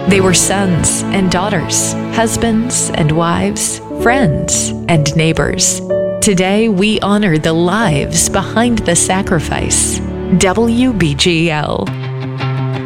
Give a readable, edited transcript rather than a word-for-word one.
They were sons and daughters, husbands and wives, friends and neighbors. Today, we honor the lives behind the sacrifice. WBGL.